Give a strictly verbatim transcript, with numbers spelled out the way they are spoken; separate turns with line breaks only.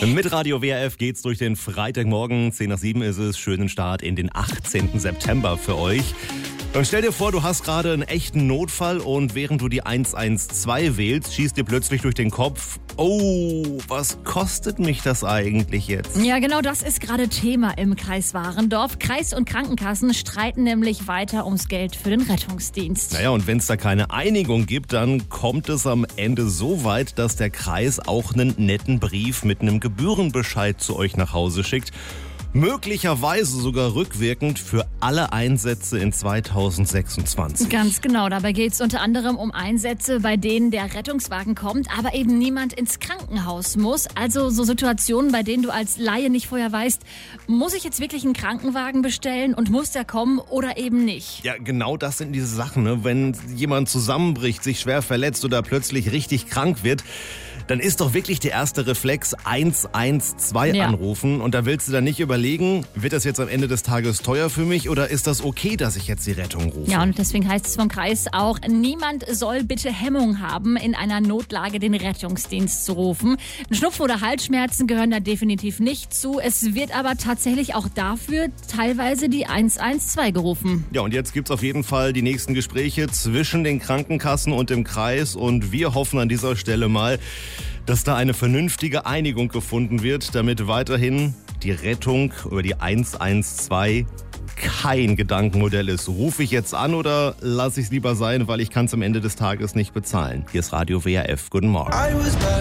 Mit Radio W R F geht's durch den Freitagmorgen. zehn nach sieben ist es. Schönen Start in den achtzehnten September für euch. Und stell dir vor, du hast gerade einen echten Notfall und während du die eins eins zwei wählst, schießt dir plötzlich durch den Kopf: Oh, was kostet mich das eigentlich jetzt?
Ja, genau das ist gerade Thema im Kreis Warendorf. Kreis- und Krankenkassen streiten nämlich weiter ums Geld für den Rettungsdienst.
Naja, und wenn es da keine Einigung gibt, dann kommt es am Ende so weit, dass der Kreis auch einen netten Brief mit einem Gebührenbescheid zu euch nach Hause schickt. Möglicherweise sogar rückwirkend für alle Einsätze in zweitausendsechsundzwanzig.
Ganz genau, dabei geht es unter anderem um Einsätze, bei denen der Rettungswagen kommt, aber eben niemand ins Krankenhaus muss. Also so Situationen, bei denen du als Laie nicht vorher weißt, muss ich jetzt wirklich einen Krankenwagen bestellen und muss der kommen oder eben nicht?
Ja, genau das sind diese Sachen, ne? Wenn jemand zusammenbricht, sich schwer verletzt oder plötzlich richtig krank wird, dann ist doch wirklich der erste Reflex eins eins zwei
Ja.
anrufen. Und da willst du dann nicht überlegen, wird das jetzt am Ende des Tages teuer für mich oder ist das okay, dass ich jetzt die Rettung rufe?
Ja, und deswegen heißt es vom Kreis auch, niemand soll bitte Hemmung haben, in einer Notlage den Rettungsdienst zu rufen. Schnupfen oder Halsschmerzen gehören da definitiv nicht zu. Es wird aber tatsächlich auch dafür teilweise die eins eins zwei gerufen.
Ja, und jetzt gibt's auf jeden Fall die nächsten Gespräche zwischen den Krankenkassen und dem Kreis. Und wir hoffen an dieser Stelle mal, dass da eine vernünftige Einigung gefunden wird, damit weiterhin die Rettung über die eins eins zwei kein Gedankenmodell ist. Rufe ich jetzt an oder lasse ich es lieber sein, weil ich kann es am Ende des Tages nicht bezahlen? Hier ist Radio W R F. Guten Morgen.